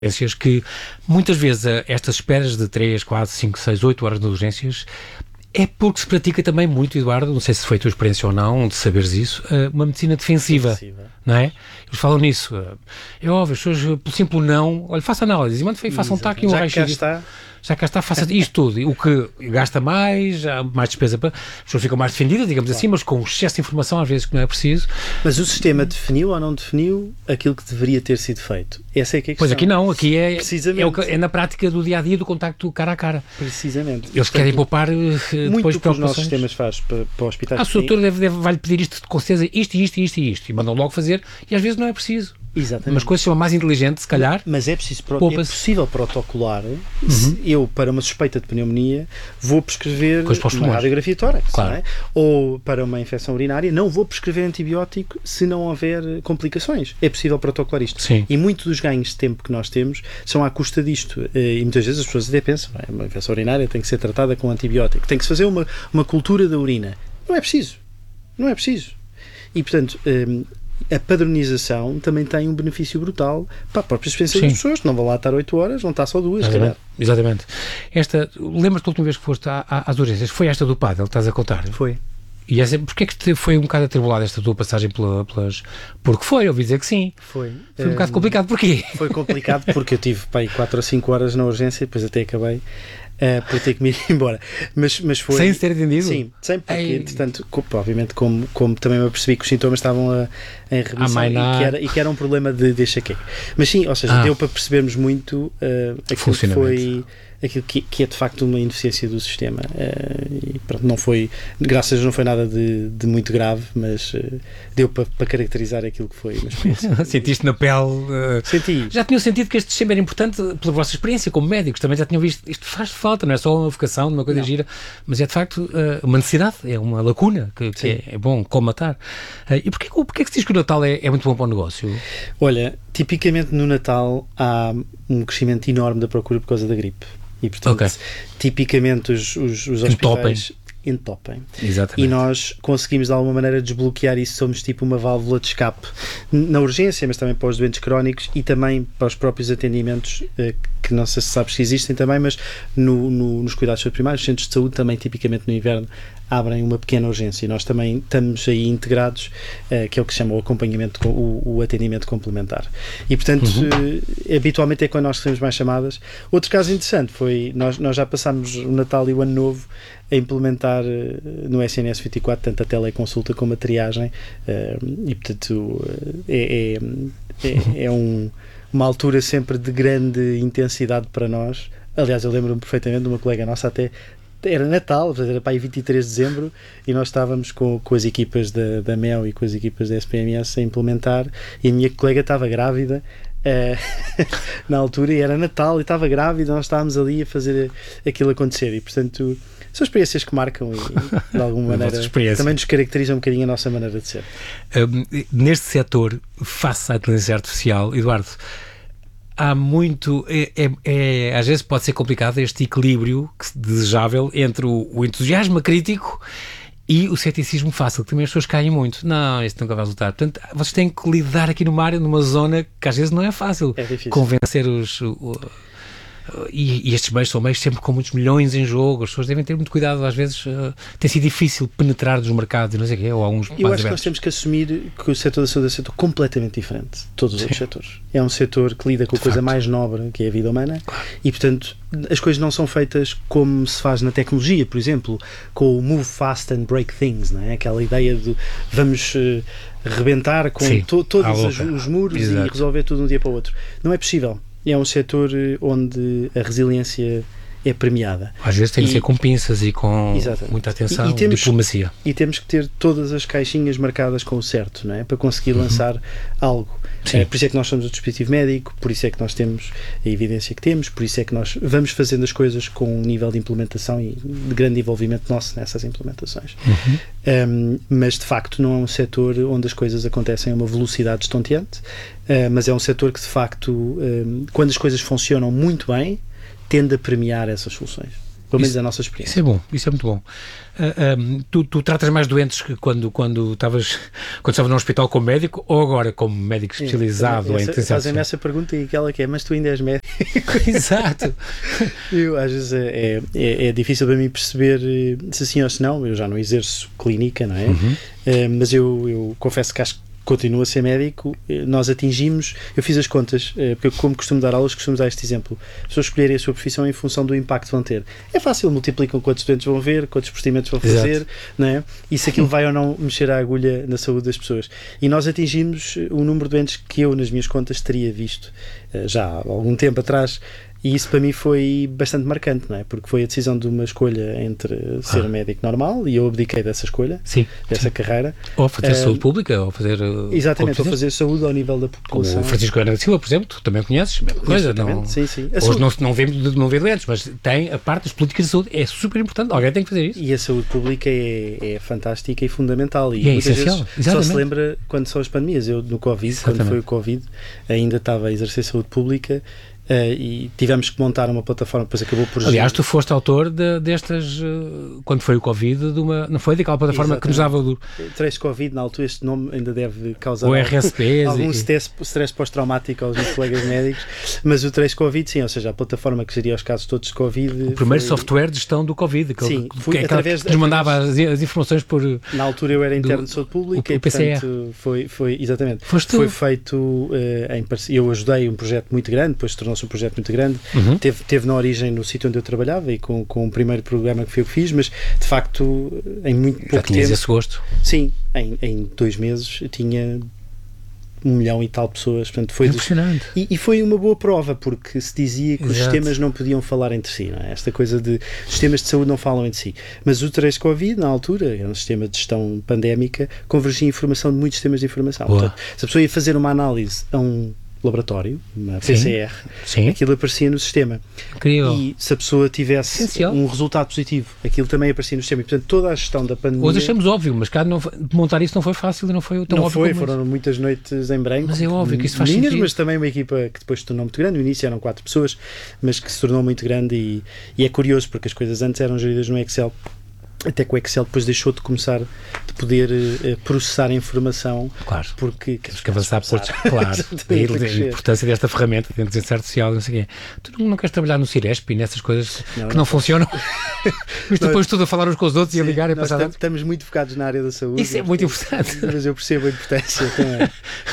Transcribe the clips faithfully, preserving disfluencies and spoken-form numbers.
urgências que muitas vezes estas esperas de três, quatro, cinco, seis, oito horas de urgências é porque se pratica também muito, Eduardo, não sei se foi a tua experiência ou não, de saberes isso, uma medicina defensiva, defensiva. Não é? Eles falam nisso. É óbvio, as pessoas, pelo simples não, olha, faça análise, manda, faça um taco e um raio-x. Já cá está. Já cá está, faça isto tudo. O que gasta mais, há mais despesa para... As pessoas ficam mais defendidas, digamos claro. assim, mas com excesso de informação, às vezes, que não é preciso. Mas o sistema definiu ou não definiu aquilo que deveria ter sido feito? Essa é que é a questão. Pois aqui não, aqui é, é, o que, é na prática do dia-a-dia, do contacto cara a cara. Precisamente. Eles Portanto, querem poupar uh, depois de preocupações. Muito que os nossos sistemas faz para, para o hospital. Ah, o doutor deve, deve, vai-lhe pedir isto com certeza, isto, isto, isto e isto. E mandam logo fazer, e às vezes não é preciso. Exatamente. Mas coisas são mais inteligentes, se calhar. Mas é, preciso, é possível protocolar. Uhum. Se eu, para uma suspeita de pneumonia, vou prescrever uma radiografia tórax, claro. Não é? Ou para uma infecção urinária, não vou prescrever antibiótico se não houver complicações. É possível protocolar isto. Sim. E muito dos ganhos de tempo que nós temos são à custa disto. E muitas vezes as pessoas até pensam, não é? Uma infecção urinária tem que ser tratada com antibiótico, tem que se fazer uma, uma cultura da urina. Não é preciso. Não é preciso. E, portanto, hum, a padronização também tem um benefício brutal para a própria experiência das pessoas. Não vão lá estar oito horas, vão estar só duas, se calhar. Exatamente. Esta, lembras-te da última vez que foste à, à, às urgências? Foi esta do pádel, estás a contar? Foi. E essa, porquê é que foi um bocado atribulada esta tua passagem pela, pelas... Porque foi, eu ouvi dizer que sim. Foi. Foi um um bocado complicado, porquê? Foi complicado porque eu tive para aí quatro ou cinco horas na urgência e depois até acabei Uh, por ter que me ir embora. Mas, mas foi... Sem se ter entendido? Sim, sem, porque, Ei. entretanto, como, obviamente, como, como também me apercebi que os sintomas estavam a, em remissão e que, era, e que era um problema de, de enxaqueca. Mas sim, ou seja, ah. deu para percebermos muito uh, aquilo que foi... aquilo que, que é de facto uma ineficiência do sistema uh, e pronto, não foi, graças a Deus não foi nada de, de muito grave, mas uh, deu para, para caracterizar aquilo que foi uma experiência. Sentiste na pele? Uh, Senti. Já tinham sentido que este sistema era importante pela vossa experiência como médicos, também já tinham visto, isto faz falta, não é só uma vocação, uma coisa não. gira, mas é de facto uh, uma necessidade, é uma lacuna que, que é, é bom colmatar. Uh, e porquê, porquê que se diz que o Natal é, é muito bom para o negócio? Olha, tipicamente no Natal há um crescimento enorme da procura por causa da gripe. E, portanto, okay. tipicamente os, os, os hospitais entopem. Exatamente. E nós conseguimos de alguma maneira desbloquear isso, somos tipo uma válvula de escape na urgência, mas também para os doentes crónicos e também para os próprios atendimentos eh, que não sei se sabes que existem também, mas no, no, nos cuidados primários, os centros de saúde também tipicamente no inverno abrem uma pequena urgência e nós também estamos aí integrados, uh, que é o que se chama o acompanhamento, o, o atendimento complementar. E, portanto, uhum. uh, habitualmente é quando nós recebemos mais chamadas. Outro caso interessante foi, nós, nós já passámos o Natal e o Ano Novo a implementar uh, no S N S vinte e quatro tanto a teleconsulta como a triagem uh, e, portanto, uh, é, é, é, é um, uma altura sempre de grande intensidade para nós. Aliás, eu lembro-me perfeitamente de uma colega nossa até era Natal, era para aí vinte e três de dezembro e nós estávamos com, com as equipas da, da M E O e com as equipas da S P M S a implementar e a minha colega estava grávida uh, na altura e era Natal e estava grávida, nós estávamos ali a fazer aquilo acontecer e portanto são experiências que marcam e de alguma maneira também nos caracterizam um bocadinho a nossa maneira de ser. Um, neste setor, face à inteligência artificial, Eduardo, há muito, é, é, é, às vezes pode ser complicado este equilíbrio desejável entre o, o entusiasmo crítico e o ceticismo fácil, que também as pessoas caem muito. Não, isto nunca vai resultar. Portanto, vocês têm que lidar aqui numa área, numa zona que às vezes não é fácil. É difícil. Convencer os... O, E, e estes meios são meios sempre com muitos milhões em jogo, as pessoas devem ter muito cuidado, às vezes uh, tem sido difícil penetrar dos mercados e não sei o quê, ou alguns eu acho que nós temos que assumir que o setor da saúde é um setor completamente diferente de todos os Sim. outros setores. É um setor que lida com a coisa facto. mais nobre, que é a vida humana, claro. E portanto as coisas não são feitas como se faz na tecnologia, por exemplo, com o move fast and break things, não é? Aquela ideia de vamos uh, rebentar com to, todos os, os muros Exato. e resolver tudo de um dia para o outro. Não é possível. É um setor onde a resiliência é premiada. Às vezes tem que e, ser com pinças e com exatamente. muita atenção e, e temos, diplomacia. E temos que ter todas as caixinhas marcadas com o certo, não é? Para conseguir uhum. lançar algo. É, por isso é que nós somos o dispositivo médico, por isso é que nós temos a evidência que temos, por isso é que nós vamos fazendo as coisas com um nível de implementação e de grande envolvimento nosso nessas implementações. Uhum. Um, mas de facto não é um setor onde as coisas acontecem a uma velocidade estonteante, uh, mas é um setor que de facto, um, quando as coisas funcionam muito bem, tende a premiar essas soluções. Pelo menos isso, a nossa experiência. Isso é bom, isso é muito bom. Uh, um, tu, tu tratas mais doentes que quando quando estavas quando estavas num hospital como médico ou agora como médico especializado é, em inteligência fazem essa pergunta e aquela que é, mas tu ainda és médico? Exato. Eu, às vezes é, é, é difícil para mim perceber se sim ou se não. Eu já não exerço clínica, não é? Uhum. Uh, mas eu, eu confesso que acho que continuo a ser médico. Nós atingimos, eu fiz as contas, porque eu, como costumo dar aulas, costumo dar este exemplo: as pessoas escolherem a sua profissão em função do impacto que vão ter. É fácil, multiplicam quantos estudantes vão ver, quantos procedimentos vão fazer, não é? E se aquilo vai ou não mexer a agulha na saúde das pessoas. E nós atingimos o número de doentes que eu, nas minhas contas, teria visto já há algum tempo atrás. E isso para mim foi bastante marcante, não é? Porque foi a decisão de uma escolha entre ser ah. médico normal, e eu abdiquei dessa escolha, sim, dessa sim. carreira. Ou fazer uh, saúde pública, ou fazer... Uh, exatamente, ou fazer saúde ao nível da população. Como o Francisco Ana Silva, por exemplo, tu também conheces, mesma coisa. Não, sim, sim. Hoje não, não, vê, não vê doentes, mas tem a parte das políticas de saúde, é super importante, alguém tem que fazer isso. E a saúde pública é, é fantástica e fundamental. E, e é essencial. Só se lembra quando são as pandemias. Eu, no Covid, exatamente. Quando foi o Covid, ainda estava a exercer saúde pública. Uh, e tivemos que montar uma plataforma, depois acabou por... Aliás, tu foste autor de, destas, uh, quando foi o Covid, de uma, não foi daquela plataforma exatamente. Que nos dava do... Trace Covid, na altura este nome ainda deve causar o R S P algum, e... algum stress, stress pós-traumático aos meus colegas médicos, mas o Trace Covid, sim, ou seja, a plataforma que geria os casos todos de Covid... O primeiro foi... software de gestão do Covid, que, sim, que, foi que, através que nos mandava as, as informações por... Na altura eu era interno do, de saúde pública o, e, o P C R. portanto, foi, foi, exatamente, Foste foi tu? feito uh, em parceria. Eu ajudei um projeto muito grande, depois tornou-se um projeto muito grande. Uhum. Teve, teve na origem no sítio onde eu trabalhava e com, com o primeiro programa que foi eu que fiz, mas de facto em muito pouco Já tinhas tempo, esse gosto? Sim, em, em dois meses eu tinha um milhão e tal pessoas, portanto foi impressionante. Dos, e, e foi uma boa prova, porque se dizia que Exato. Os sistemas não podiam falar entre si, não é? Esta coisa de os sistemas de saúde não falam entre si, mas o Trace Covid na altura era um sistema de gestão pandémica, convergia informação de muitos sistemas de informação. Portanto, se a pessoa ia fazer uma análise a um laboratório, uma P C R, sim, sim. aquilo aparecia no sistema. Incrível. E se a pessoa tivesse Essencial. Um resultado positivo, aquilo também aparecia no sistema. E, portanto, toda a gestão da pandemia... Hoje achamos óbvio, mas cá não, montar isso não foi fácil e não foi tão não óbvio. Não foi, como foram isso. muitas noites em branco. Mas é óbvio que isso faz minhas, sentido. Mas também uma equipa que depois se tornou muito grande. No início eram quatro pessoas, mas que se tornou muito grande e, e é curioso, porque as coisas antes eram geridas no Excel. Até que o Excel depois deixou de começar de poder uh, processar a informação. Claro. Porque temos que avançar por claro. A importância desta ferramenta de inteligência artificial, não sei o quê. Tu não, não queres trabalhar no Ciresp e nessas coisas não, que não, não funcionam? Mas depois tudo a falar uns com os outros sim, e a ligar e nós passar. Estamos muito focados na área da saúde. Isso é muito importante. Mas eu percebo a importância também.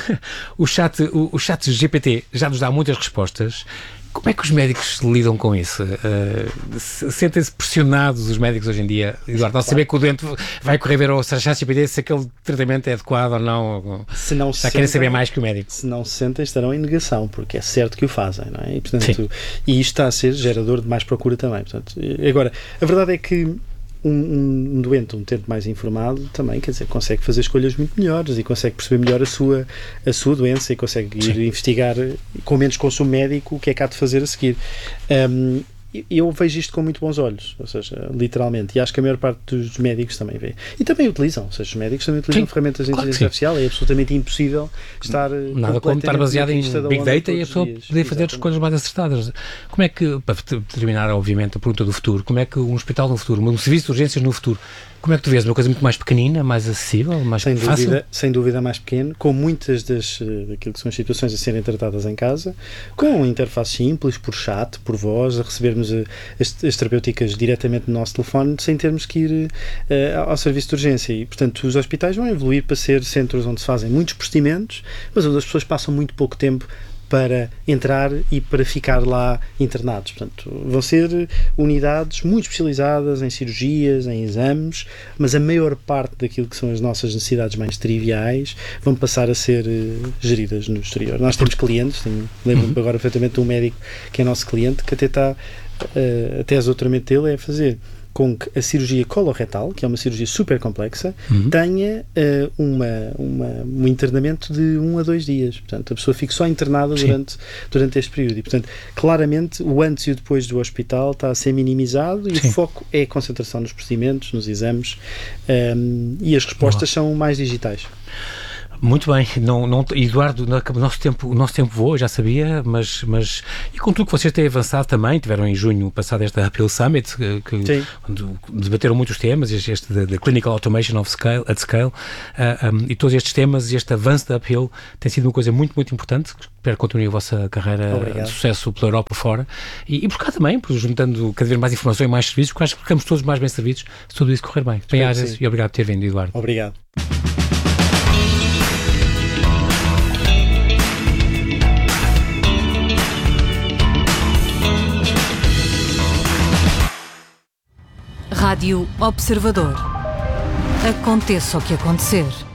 o, chat, o, o chat G P T já nos dá muitas respostas. Como é que os médicos lidam com isso? Uh, Sentem-se pressionados os médicos hoje em dia, Eduardo, ao saber que o doente vai correr ver ao chat G P T se aquele tratamento é adequado ou não? Se não se já querem saber mais que o médico. Se não se sentem, estarão em negação, porque é certo que o fazem, não é? E, portanto, e isto está a ser gerador de mais procura também. Portanto, agora, a verdade é que Um, um doente, um utente mais informado também, quer dizer, consegue fazer escolhas muito melhores e consegue perceber melhor a sua, a sua doença e consegue ir Sim. investigar com menos consumo médico o que é que há de fazer a seguir. Um, eu vejo isto com muito bons olhos, ou seja, literalmente, e acho que a maior parte dos médicos também vê. E também utilizam, ou seja, os médicos também utilizam sim, ferramentas de inteligência claro artificial, é absolutamente impossível estar nada como estar baseado em Big Data e a pessoa poder fazer Exatamente. Escolhas mais acertadas. Como é que, para terminar obviamente a pergunta do futuro, como é que um hospital no futuro, um serviço de urgências no futuro, como é que tu vês? Uma coisa muito mais pequenina, mais acessível, mais sem fácil? Dúvida, sem dúvida mais pequeno, com muitas das, daquilo que são as situações a serem tratadas em casa, com interface simples, por chat, por voz, a recebermos as, as terapêuticas diretamente no nosso telefone, sem termos que ir uh, ao serviço de urgência. E, portanto, os hospitais vão evoluir para ser centros onde se fazem muitos procedimentos, mas onde as pessoas passam muito pouco tempo para entrar e para ficar lá internados. Portanto, vão ser unidades muito especializadas em cirurgias, em exames, mas a maior parte daquilo que são as nossas necessidades mais triviais vão passar a ser uh, geridas no exterior. Nós temos clientes, tenho, lembro-me uhum. agora perfeitamente de um médico que é nosso cliente, que até está, uh, a tese de doutoramento dele é fazer com que a cirurgia coloretal, que é uma cirurgia super complexa, uhum. tenha uh, uma, uma, um internamento de um a dois dias. Portanto, a pessoa fica só internada durante, durante este período. E, portanto, claramente, o antes e o depois do hospital está a ser minimizado e Sim. o foco é a concentração nos procedimentos, nos exames, um, e as respostas Boa. São mais digitais. Muito bem, não, não, Eduardo, o nosso tempo, o nosso tempo voa, já sabia, mas, mas e com tudo que vocês têm avançado também, tiveram em junho passado esta Uphill Summit, que, que onde debateram muitos temas, este da Clinical Automation of scale, at Scale, uh, um, e todos estes temas, e este avanço da Uphill tem sido uma coisa muito, muito importante. Espero que continue a vossa carreira Obrigado. de sucesso pela Europa fora, e, e por cá também, por juntando cada vez mais informação e mais serviços, porque acho que ficamos todos mais bem servidos se tudo isso correr bem. Bem-ajas e obrigado por ter vindo, Eduardo. Obrigado. Rádio Observador. Aconteça o que acontecer.